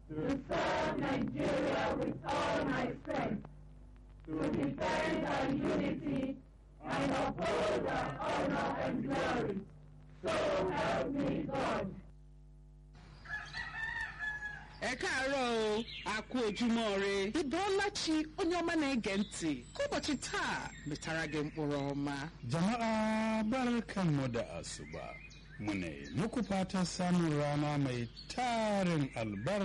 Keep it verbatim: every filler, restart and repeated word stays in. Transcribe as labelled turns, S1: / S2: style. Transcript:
S1: to serve Nigeria with all my strength, to defend our unity and uphold our honor and glory. So help me God.
S2: Ẹ káàárọ̀ o, a kú ojúmọ́ ire. Ibeolachi onye ọma na-ege ntị. Ka ụbọchị taa metara gị mkpụrụ ọma.
S3: Jama'a barkanmu da asuba. Mune muku fatan samun rana mai tarin albarka.